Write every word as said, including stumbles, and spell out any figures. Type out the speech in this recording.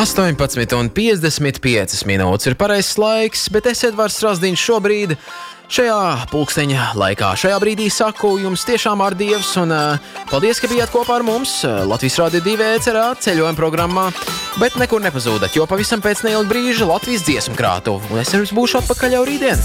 astoņpadsmit un piecdesmit piecas minūtes ir pareizs laiks, bet es, Edvards Strasdiņš, šobrīd šajā pulksteņa laikā, šajā brīdī saku jums tiešām ar Dievs un uh, paldies, ka bijāt kopā ar mums Latvijas Rādio divi ēcerā ceļojuma programmā, bet nekur nepazūdat, jo pavisam pēc neilga brīža Latvijas dziesmu krātuve, un es jums būšu atpakaļ jau rītdien.